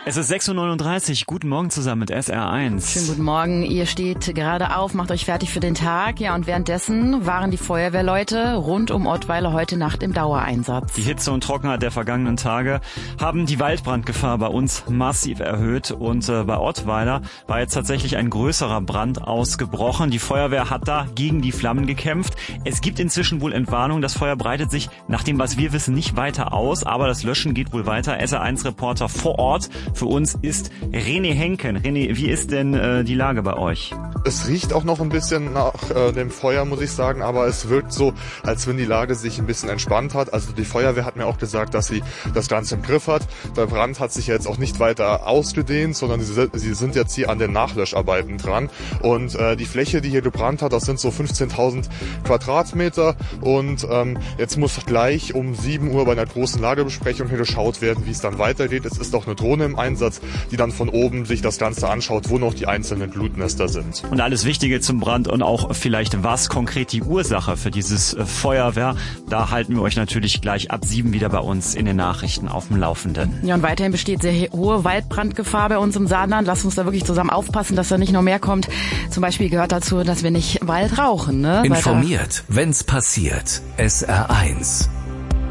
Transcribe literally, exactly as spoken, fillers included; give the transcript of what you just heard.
Es ist sechs Uhr neununddreißig. Guten Morgen zusammen mit S R eins. Schönen guten Morgen. Ihr steht gerade auf, macht euch fertig für den Tag. Ja, und währenddessen waren die Feuerwehrleute rund um Ottweiler heute Nacht im Dauereinsatz. Die Hitze und Trockenheit der vergangenen Tage haben die Waldbrandgefahr bei uns massiv erhöht. Und äh, bei Ottweiler war jetzt tatsächlich ein größerer Brand ausgebrochen. Die Feuerwehr hat da gegen die Flammen gekämpft. Es gibt inzwischen wohl Entwarnung. Das Feuer breitet sich, nach dem, was wir wissen, nicht weiter aus. Aber das Löschen geht wohl weiter. S R eins Reporter vor Ort für uns ist René Henken. René, wie ist denn äh, die Lage bei euch? Es riecht auch noch ein bisschen nach äh, dem Feuer, muss ich sagen, aber es wirkt so, als wenn die Lage sich ein bisschen entspannt hat. Also die Feuerwehr hat mir auch gesagt, dass sie das Ganze im Griff hat. Der Brand hat sich jetzt auch nicht weiter ausgedehnt, sondern sie, sie sind jetzt hier an den Nachlöscharbeiten dran. Und äh, die Fläche, die hier gebrannt hat, das sind so fünfzehntausend Quadratmeter. Und ähm, jetzt muss gleich um sieben Uhr bei einer großen Lagebesprechung hier geschaut werden, wie es dann weitergeht. Es ist auch eine Drohne im Einsatz, die dann von oben sich das Ganze anschaut, wo noch die einzelnen Glutnester sind. Und alles Wichtige zum Brand und auch vielleicht, was konkret die Ursache für dieses Feuer war, da halten wir euch natürlich gleich ab sieben wieder bei uns in den Nachrichten auf dem Laufenden. Ja, und weiterhin besteht sehr hohe Waldbrandgefahr bei uns im Saarland. Lasst uns da wirklich zusammen aufpassen, dass da nicht noch mehr kommt. Zum Beispiel gehört dazu, dass wir nicht Wald rauchen. Ne? Informiert, wenn's passiert. S R eins.